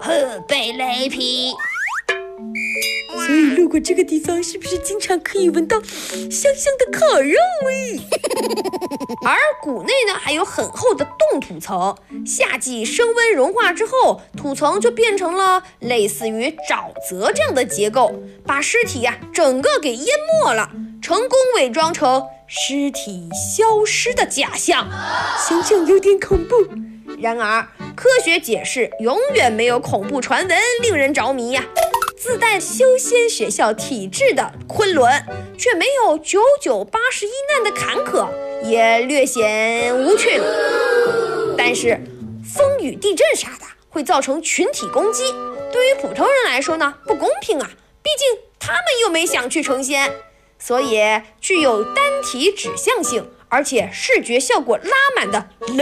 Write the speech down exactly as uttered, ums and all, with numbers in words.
呵，被雷劈。 所以路过这个地方，是不是经常可以闻到香香的烤肉味？ 而谷内呢，还有很厚的冻土层，夏季升温融化之后，土层就变成了类似于沼泽这样的结构，把尸体呀、啊、整个给淹没了，成功伪装成尸体消失的假象。 想想有点恐怖。 然而，科学解释永远没有恐怖传闻令人着迷呀、啊。自带修仙学校体制的昆仑，却没有九九八十一难的坎坷，也略显无趣了。但是风雨地震啥的会造成群体攻击，对于普通人来说呢，不公平啊！毕竟他们又没想去成仙，所以具有单体指向性，而且视觉效果拉满的